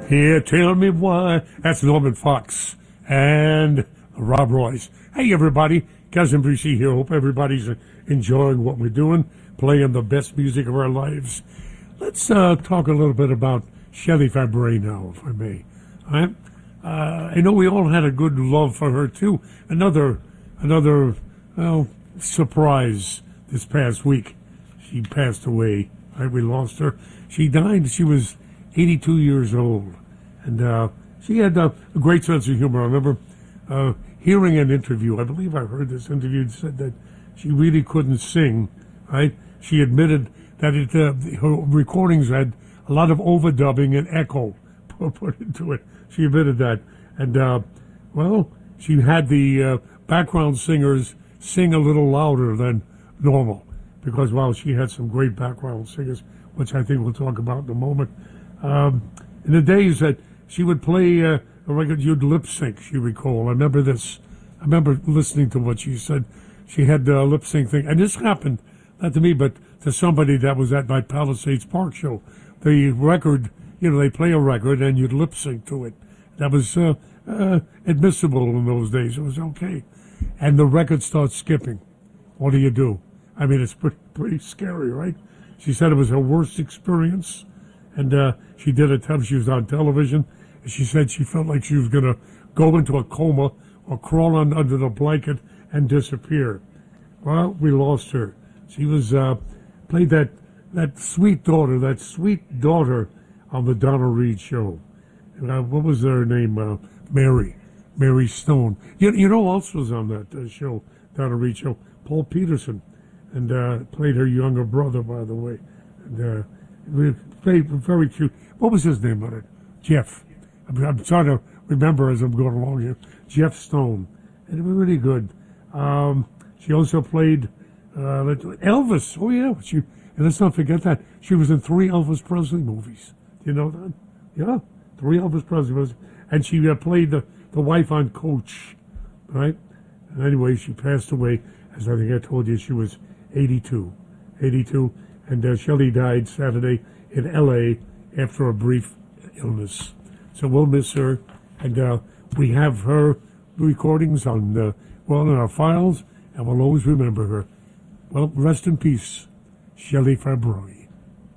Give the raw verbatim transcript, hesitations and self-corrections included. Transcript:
Here, tell me why. That's Norman Fox and Rob Royce. Hey, everybody. Cousin Brucey here. Hope everybody's enjoying what we're doing, playing the best music of our lives. Let's uh, talk a little bit about Shelley Fabares now, if I may. All right? Uh, I know we all had a good love for her, too. Another, another, well, surprise this past week. She passed away. Right? We lost her. She died. She was eighty-two years old. And uh, she had uh, a great sense of humor. I remember uh, hearing an interview. I believe I heard this interview. It said that she really couldn't sing, right? She admitted that it, uh, her recordings had a lot of overdubbing and echo put into it. She admitted that. And, uh, well, she had the uh, background singers sing a little louder than normal because, well, she had some great background singers, which I think we'll talk about in a moment. Um, in the days that she would play uh, a record, you'd lip sync, she recalled. I remember this. I remember listening to what she said. She had the lip sync thing. And this happened, not to me, but to somebody that was at my Palisades Park show. The record, you know, they play a record and you'd lip sync to it. That was uh, uh, admissible in those days. It was okay. And the record starts skipping. What do you do? I mean, it's pretty, pretty scary, right? She said it was her worst experience. And uh, she did it time she was on television. And she said she felt like she was going to go into a coma or crawl on, under the blanket and disappear. Well, we lost her. She was uh, played that that sweet daughter, that sweet daughter on the Donna Reed show. Uh, what was her name? Uh, Mary. Mary Stone. You, you know who else was on that uh, show, Donna Reed show? Paul Peterson. And uh, played her younger brother, by the way. And uh, we played very cute. What was his name on it? Jeff. I'm, I'm trying to remember as I'm going along here. Jeff Stone. And it was really good. Um, she also played uh, Elvis. Oh, yeah. She, and let's not forget that. She was in three Elvis Presley movies. Do you know that? Yeah. Three Elvis Presley movies. And she uh, played the, the wife on Coach. Right? And anyway, she passed away. As I think I told you, she was eighty-two. eighty-two. And uh, Shelley died Saturday in L A after a brief illness. So we'll miss her. And uh, we have her recordings on, uh, well, in our files, and we'll always remember her. Well, rest in peace, Shelley Fabares.